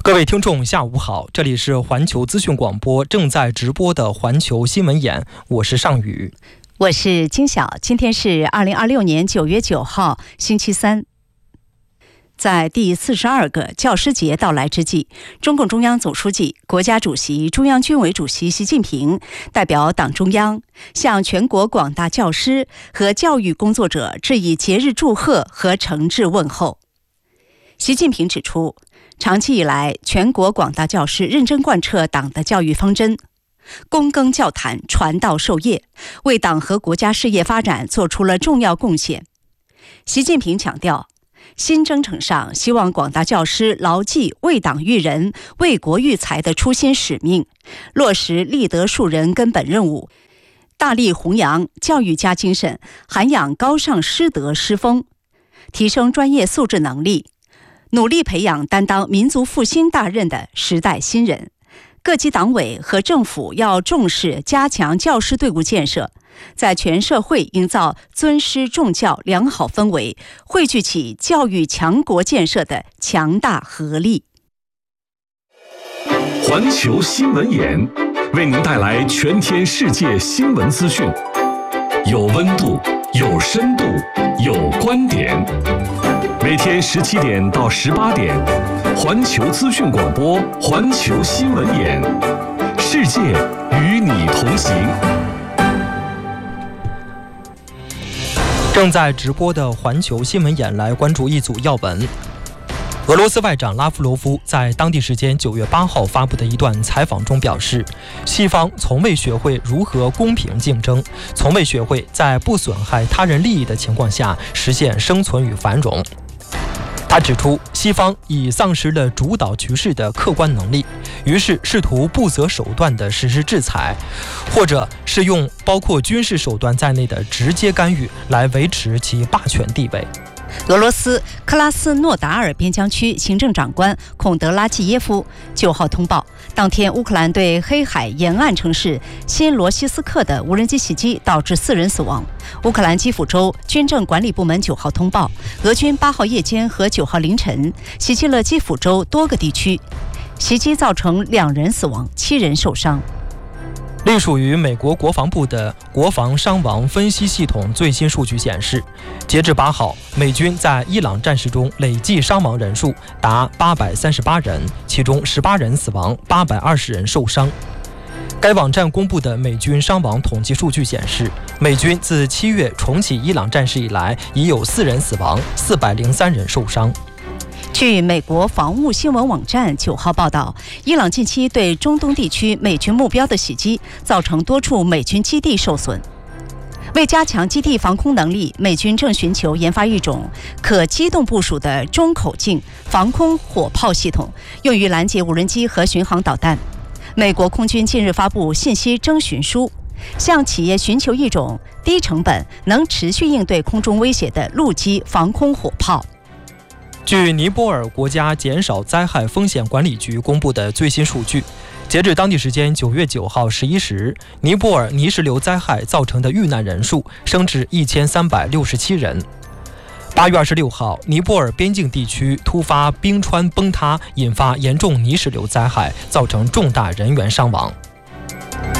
各位听众下午好，这里是环球资讯广播正在直播的环球新闻眼，我是尚宇， 我是金晓。今天是2026年9月9号星期三。在第42个教师节到来之际，中共中央总书记、国家主席、中央军委主席习近平代表党中央向全国广大教师和教育工作者致以节日祝贺和诚挚问候。习近平指出，长期以来，全国广大教师认真贯彻党的教育方针，躬耕教坛，传道授业，为党和国家事业发展做出了重要贡献。习近平强调，新征程上，希望广大教师牢记为党育人、为国育才的初心使命，落实立德树人根本任务，大力弘扬教育家精神，涵养高尚师德师风，提升专业素质能力，努力培养担当民族复兴大任的时代新人。各级党委和政府要重视加强教师队伍建设，在全社会营造尊师重教良好氛围，汇聚起教育强国建设的强大合力。 环球新闻眼为您带来全天世界新闻资讯，有温度，有深度，有观点。每天17点到18点，环球资讯广播，环球新闻眼，世界与你同行。 正在直播的环球新闻眼来关注一组要闻。俄罗斯外长拉夫罗夫在当地时间9月8号发布的一段采访中表示，西方从未学会如何公平竞争，从未学会在不损害他人利益的情况下实现生存与繁荣。他指出，西方已丧失了主导局势的客观能力，于是试图不择手段地实施制裁，或者是用包括军事手段在内的直接干预来维持其霸权地位。 俄罗斯克拉斯诺达尔边疆区行政长官孔德拉季耶夫9号通报，当天乌克兰对黑海沿岸城市新罗西斯克的无人机袭击导致4人死亡。乌克兰基辅州军政管理部门9号通报，俄军8号夜间和9号凌晨袭击了基辅州多个地区，袭击造成2人死亡，7人受伤。 隶属于美国国防部的国防伤亡分析系统最新数据显示，截至8号，美军在伊朗战事中累计伤亡人数达838人，其中18人死亡，820人受伤。该网站公布的美军伤亡统计数据显示，美军自7月重启伊朗战事以来，已有4人死亡，403人受伤。 据美国防务新闻网站9号报道，伊朗近期对中东地区美军目标的袭击，造成多处美军基地受损。为加强基地防空能力，美军正寻求研发一种可机动部署的中口径防空火炮系统，用于拦截无人机和巡航导弹。美国空军近日发布信息征询书，向企业寻求一种低成本、能持续应对空中威胁的陆基防空火炮。 据尼泊尔国家减少灾害风险管理局公布的最新数据，截至当地时间9月9号11时，尼泊尔泥石流灾害造成的遇难人数升至1367人。8月26号，尼泊尔边境地区突发冰川崩塌，引发严重泥石流灾害，造成重大人员伤亡。